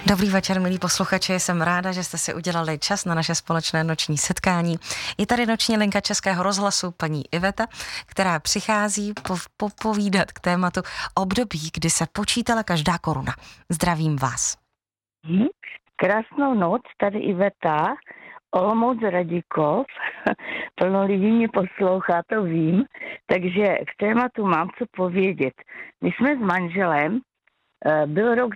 Dobrý večer, milí posluchači, jsem ráda, že jste si udělali čas na naše společné noční setkání. Je tady noční linka Českého rozhlasu paní Iveta, která přichází popovídat k tématu období, kdy se počítala každá koruna. Zdravím vás. Krásnou noc, tady Iveta, Olomouc Radikov, plno lidí mě poslouchá, to vím, takže k tématu mám co povědět. My jsme s manželem, byl rok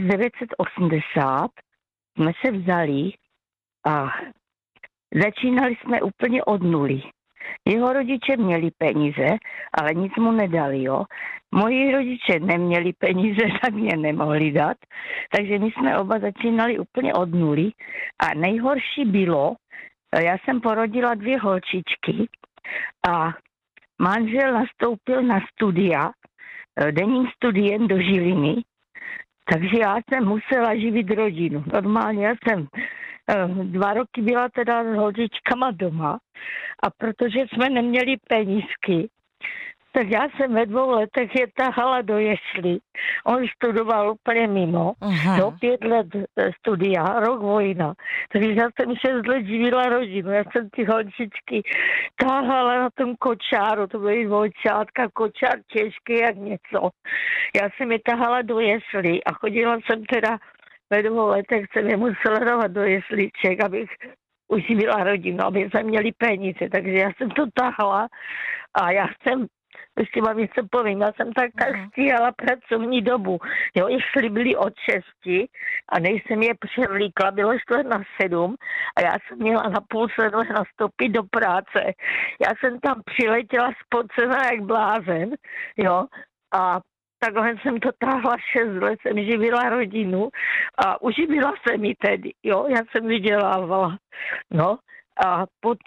1980, jsme se vzali a začínali jsme úplně od nuly. Jeho rodiče měli peníze, ale nic mu nedali, jo. Moji rodiče neměli peníze, tak mě nemohli dát, takže my jsme oba začínali úplně od nuly a nejhorší bylo, já jsem porodila 2 holčičky a manžel nastoupil na studia, denním studiem do Žiliny, takže já jsem musela živit rodinu. Normálně já jsem 2 roky byla teda s holčičkama doma a protože jsme neměli penízky, tak já jsem ve 2 letech je tahala do jesli. On studoval úplně mimo, 5 let studia, rok vojna. Takže já jsem 6 let živila rodinu. Já jsem ty holčičky tahala na tom kočáru, to byly dvojčátka, kočár těžký jak něco. Já jsem je tahala do jesli a chodila jsem teda ve 2 letech, jsem je musela dávat do jesliček, abych uživila rodinu, aby jsme měli peníze. Takže já jsem to tahala a já jsem ještě vám něco povím, já jsem tak stíhala pracovní dobu. Jo, jestli byli od 6 a než jsem je převlíkla, bylo 6:45 a já jsem měla na 6:30 nastoupit do práce. Já jsem tam přiletěla spocená jak blázen, jo, a takhle jsem to táhla 6 let, jsem živila rodinu a uživila se mi tedy, jo, já jsem vydělávala, no a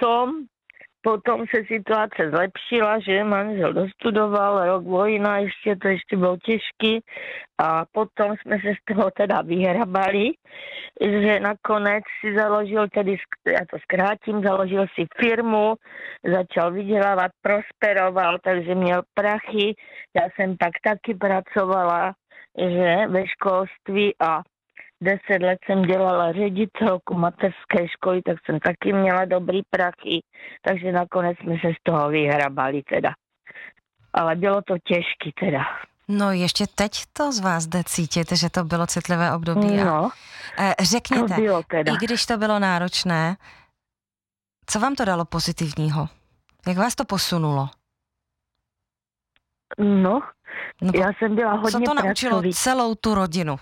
Potom se situace zlepšila, že manžel dostudoval, rok vojna, to ještě bylo těžký a potom jsme se z toho teda vyhrabali, že nakonec si založil, tedy já to zkrátím, založil si firmu, začal vydělávat, prosperoval, takže měl prachy, já jsem tak taky pracovala, že ve školství a 10 let jsem dělala ředitelku mateřské školy, tak jsem taky měla dobrý prachy, takže nakonec jsme se z toho vyhrabali teda. Ale bylo to těžké teda. No ještě teď to z vás jde cítit, že to bylo citlivé období. No, řekněte, to bylo teda. I když to bylo náročné, co vám to dalo pozitivního? Jak vás to posunulo? No já jsem byla hodně co to naučilo pracovitá. celou tu rodinu?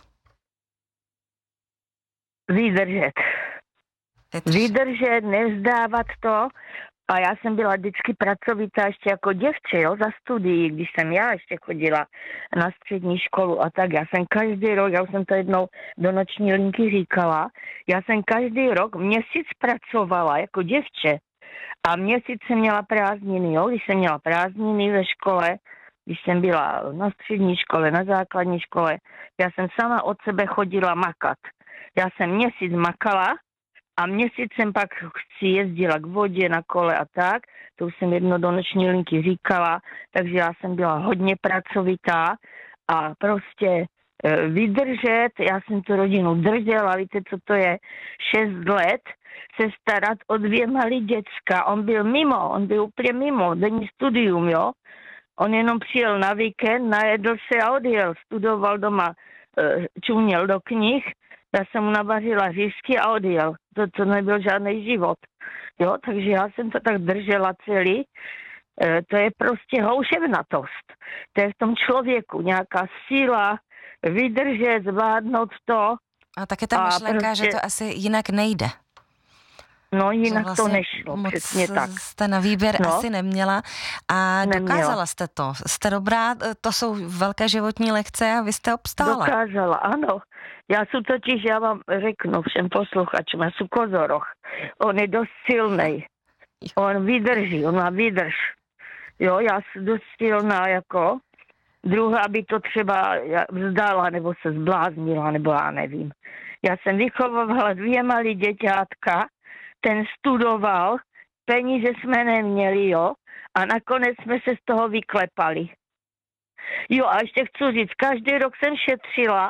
Vydržet, nevzdávat to. A já jsem byla vždycky pracovitá ještě jako děvče, jo, za studií, když jsem já ještě chodila na střední školu a tak. Já jsem každý rok, já už jsem to jednou do noční linky říkala, já jsem každý rok měsíc pracovala jako děvče. A měsíc jsem měla prázdniny, jo, když jsem měla prázdniny ve škole, když jsem byla na střední škole, na základní škole, já jsem sama od sebe chodila makat. Já jsem měsíc makala a měsíc jsem pak si jezdila k vodě na kole a tak. To už jsem jedno do noční linky říkala, takže já jsem byla hodně pracovitá a prostě vydržet. Já jsem tu rodinu držela, víte, co to je, 6 let se starat o 2 malý děcka. On byl úplně mimo, denní studium, jo. On jenom přijel na víkend, najedl se a odjel, studoval doma, čuměl do knih. Já jsem mu navařila řízky a odjel. To nebyl žádný život. Jo, takže já jsem to tak držela celý. To je prostě houševnatost. To je v tom člověku nějaká síla, vydržet, zvládnout to. A také ta myšlenka, prostě, že to asi jinak nejde. No jinak vlastně to nešlo, přesně tak. Jste na výběr asi neměla a dokázala jste to. Jste dobrá, to jsou velké životní lekce a vy jste obstála. Dokázala, ano. Já vám řeknu všem posluchačům, já jsem kozoroch. On je dost silnej. On vydrží, on má výdrž. Jo, já jsem dost silná jako. Druhá by to třeba vzdala, nebo se zbláznila, nebo já nevím. Já jsem vychovávala 2 malý děťátka, ten studoval, peníze jsme neměli, jo, a nakonec jsme se z toho vyklepali. Jo, a ještě chci říct, každý rok jsem šetřila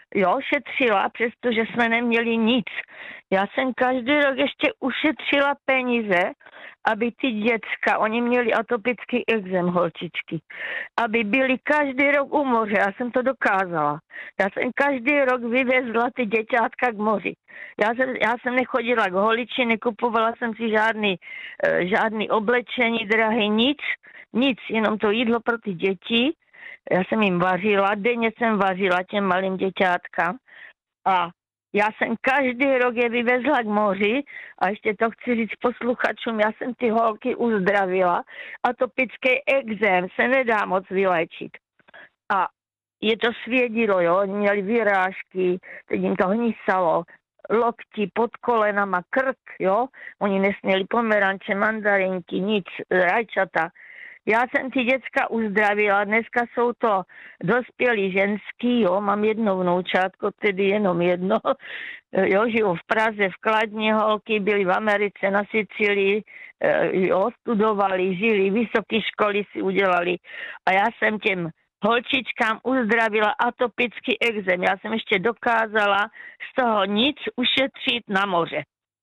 jo, šetřila, přestože jsme neměli nic. Já jsem každý rok ještě ušetřila peníze, aby ty děcka, oni měli atopický ekzém, holčičky, aby byli každý rok u moře. Já jsem to dokázala. Já jsem každý rok vyvezla ty děťátka k moři. Já jsem nechodila k holiči, nekupovala jsem si žádný oblečení drahý, nic, jenom to jídlo pro ty děti. Já jsem jim vařila, denně jsem vařila těm malým děťátkám a já jsem každý rok je vyvezla k moři a ještě to chci říct posluchačům, já jsem ty holky uzdravila. Atopický ekzém se nedá moc vyléčit. A je to svědilo, jo, oni měli vyrážky, teď jim to hnisalo, lokti pod kolenama, krk, jo, oni nesměli pomeranče, mandarinky, nic, rajčata. Já jsem ty děcka uzdravila, dneska jsou to dospělí ženský, jo, mám jedno vnoučátko, tedy jenom jedno, jo, žiju v Praze, v Kladně, holky byly v Americe, na Sicílii, jo, studovali, žili, vysoké školy si udělali a já jsem těm holčičkám uzdravila atopický ekzém. Já jsem ještě dokázala z toho nic ušetřit na moře.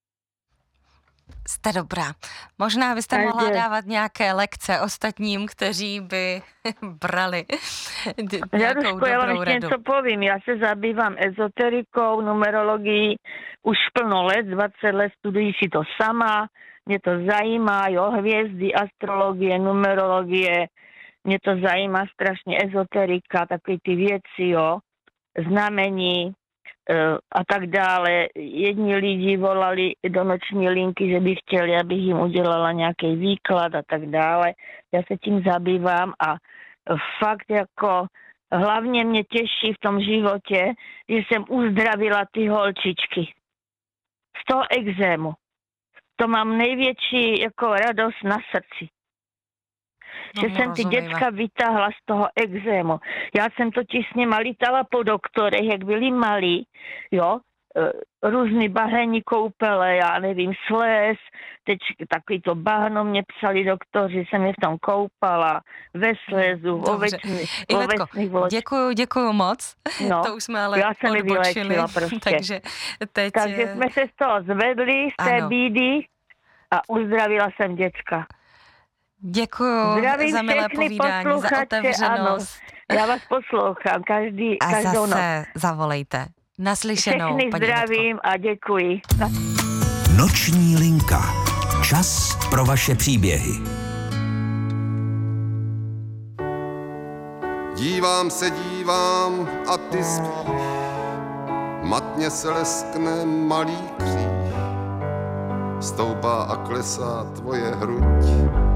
Jste dobrá. Možná byste mohla dávat nějaké lekce ostatním, kteří by brali nějakou dobrou já vám ještě radu. něco povím. Já se zabývám ezoterikou, numerologií už plno let, 20 let studuji si to sama. Mě to zajímá, jo, hvězdy, astrologie, numerologie. Mě to zajímá strašně ezoterika, takové ty věci, jo, znamení a tak dále. Jedni lidi volali do noční linky, že by chtěli, abych jim udělala nějaký výklad a tak dále. Já se tím zabývám a fakt jako hlavně mě těší v tom životě, že jsem uzdravila ty holčičky z toho ekzému. To mám největší jako radost na srdci. Že jsem ty děcka vytáhla z toho ekzému. Já jsem totiž s nima lítala po doktorech, jak byli malí, jo, různý bahenní koupele, já nevím, sléz, teď takový to bahno mě psali doktoři, jsem je v tom koupala, ve slézu, v ovečných vločkách. Děkuju moc, no, to už jsme ale já jsem odbočili, prostě. takže jsme se z toho zvedli, z té bídy a uzdravila jsem děcka. Děkuju za milé povídání, za otevřenost. Ano, já vás poslouchám každou noc. A zase zavolejte. Naslyšenou, všechny paní zdravím Ivetko. A děkuji. Noční linka. Čas pro vaše příběhy. Dívám a ty spíš. Matně se leskne malý kříž. Stoupá a klesá tvoje hruď.